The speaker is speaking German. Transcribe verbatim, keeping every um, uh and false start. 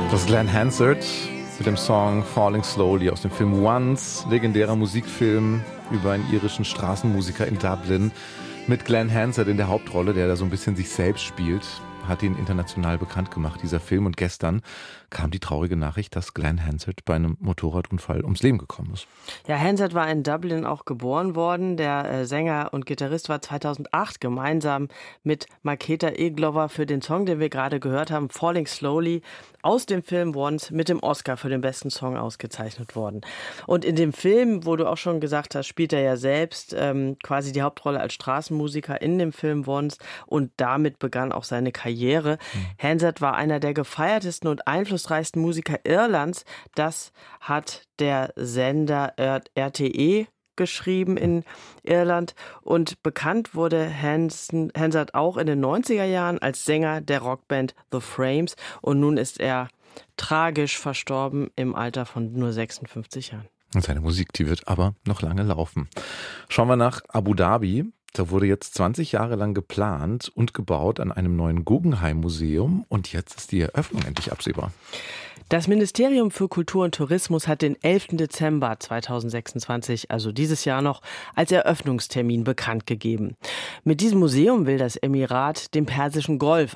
Das ist Glenn Hansard mit dem Song Falling Slowly aus dem Film Once, legendärer Musikfilm über einen irischen Straßenmusiker in Dublin mit Glenn Hansard in der Hauptrolle, der da so ein bisschen sich selbst spielt. Hat ihn international bekannt gemacht, dieser Film. Und gestern kam die traurige Nachricht, dass Glenn Hansard bei einem Motorradunfall ums Leben gekommen ist. Ja, Hansard war in Dublin auch geboren worden. Der äh, Sänger und Gitarrist war zweitausendacht gemeinsam mit Markéta Eglover für den Song, den wir gerade gehört haben, Falling Slowly, aus dem Film Once mit dem Oscar für den besten Song ausgezeichnet worden. Und in dem Film, wo du auch schon gesagt hast, spielt er ja selbst ähm, quasi die Hauptrolle als Straßenmusiker in dem Film Once und damit begann auch seine Karriere. Mhm. Hansard war einer der gefeiertesten und einflussreichsten Musiker Irlands. Das hat der Sender R T E geschrieben in Irland, und bekannt wurde Hansen, Hansard auch in den neunziger Jahren als Sänger der Rockband The Frames, und nun ist er tragisch verstorben im Alter von nur sechsundfünfzig Jahren. Und seine Musik, die wird aber noch lange laufen. Schauen wir nach Abu Dhabi. Da wurde jetzt zwanzig Jahre lang geplant und gebaut an einem neuen Guggenheim-Museum, und jetzt ist die Eröffnung endlich absehbar. Das Ministerium für Kultur und Tourismus hat den elften Dezember zweitausendsechsundzwanzig, also dieses Jahr noch, als Eröffnungstermin bekannt gegeben. Mit diesem Museum will das Emirat dem Persischen Golf